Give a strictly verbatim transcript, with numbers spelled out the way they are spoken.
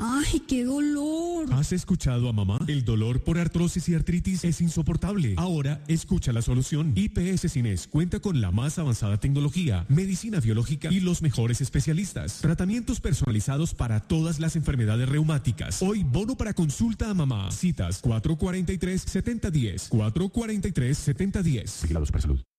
¡Ay, qué dolor! ¿Has escuchado a mamá? El dolor por artrosis y artritis es insoportable. Ahora, escucha la solución. I P S Cines cuenta con la más avanzada tecnología, medicina biológica y los mejores especialistas. Tratamientos personalizados para todas las enfermedades reumáticas. Hoy, bono para consulta a mamá. Citas cuatro cuatro tres, siete cero uno cero. cuatro cuatro tres, siete cero uno cero. Vigilados para salud.